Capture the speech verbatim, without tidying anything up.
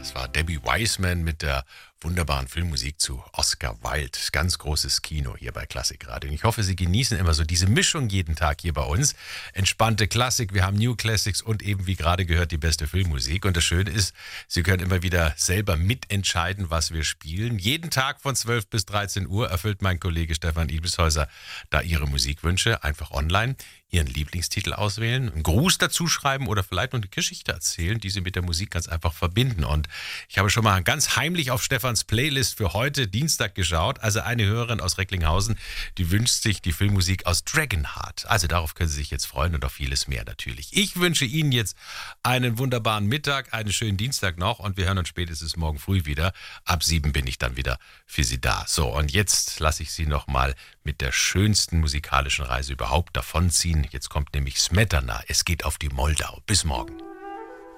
Das war Debbie Wiseman mit der wunderbaren Filmmusik zu Oscar Wilde. Ganz großes Kino hier bei Klassikradio. Und ich hoffe, Sie genießen immer so diese Mischung jeden Tag hier bei uns. Entspannte Klassik, wir haben New Classics und eben, wie gerade gehört, die beste Filmmusik. Und das Schöne ist, Sie können immer wieder selber mitentscheiden, was wir spielen. Jeden Tag von zwölf bis dreizehn Uhr erfüllt mein Kollege Stefan Ibishäuser da Ihre Musikwünsche. Einfach online Ihren Lieblingstitel auswählen, einen Gruß dazu schreiben oder vielleicht noch eine Geschichte erzählen, die Sie mit der Musik ganz einfach verbinden. Und ich habe schon mal ganz heimlich auf Stefans Playlist für heute Dienstag geschaut. Also eine Hörerin aus Recklinghausen, die wünscht sich die Filmmusik aus Dragonheart. Also darauf können Sie sich jetzt freuen und auf vieles mehr natürlich. Ich wünsche Ihnen jetzt einen wunderbaren Mittag, einen schönen Dienstag noch und wir hören uns spätestens morgen früh wieder. Ab sieben bin ich dann wieder für Sie da. So, und jetzt lasse ich Sie noch mal mit der schönsten musikalischen Reise überhaupt davonziehen. Jetzt kommt nämlich Smetana. Es geht auf die Moldau. Bis morgen.